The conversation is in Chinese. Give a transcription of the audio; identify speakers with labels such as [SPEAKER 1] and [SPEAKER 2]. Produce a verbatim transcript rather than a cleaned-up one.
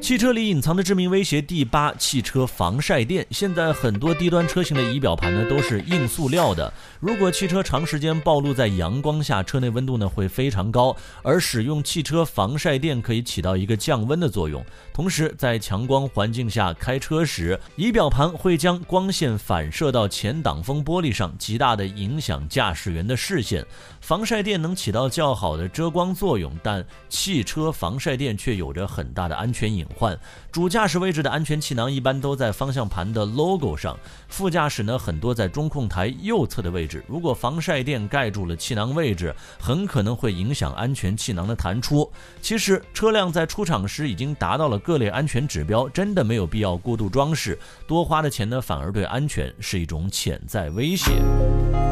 [SPEAKER 1] 汽车里隐藏的致命威胁第八，汽车防晒垫。现在很多低端车型的仪表盘呢都是硬塑料的，如果汽车长时间暴露在阳光下，车内温度呢会非常高，而使用汽车防晒垫可以起到一个降温的作用。同时在强光环境下开车时，仪表盘会将光线反射到前挡风玻璃上，极大的影响驾驶员的视线。防晒垫能起到较好的遮光作用，但汽车防晒垫却有着很大的安全隐患。主驾驶位置的安全气囊一般都在方向盘的 logo 上，副驾驶呢很多在中控台右侧的位置。如果防晒垫盖住了气囊位置，很可能会影响安全气囊的弹出。其实车辆在出厂时已经达到了各类安全指标，真的没有必要过度装饰，多花的钱呢反而对安全是一种潜在威胁。